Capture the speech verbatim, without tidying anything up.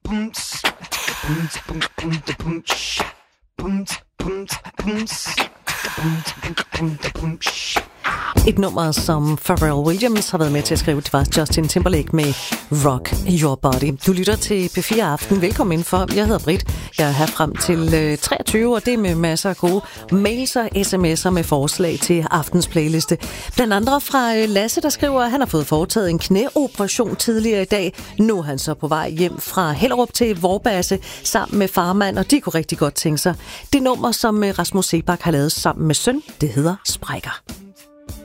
Et nummer, som Pharrell Williams har været med til at skrive, det var Justin Timberlake med Rock Your Body. Du lytter til P fire Aften. Velkommen indenfor. Jeg hedder Britt. Jeg er her frem til treogtyve, og det er med masser af gode mails og sms'er med forslag til aftens playliste. Blandt andre fra Lasse, der skriver, at han har fået foretaget en knæoperation tidligere i dag. Nu er han så på vej hjem fra Hellerup til Vorbasse sammen med farmand, og de kunne rigtig godt tænke sig. Det nummer, som Rasmus Sebak har lavet sammen med søn, det hedder Sprækker.